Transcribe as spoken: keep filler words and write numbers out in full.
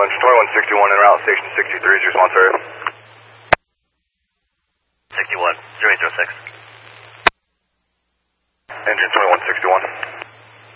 engine twenty-one sixty-one en route, station sixty-three, is your response area. sixty-one, zero eight zero six. Engine twenty-one sixty-one.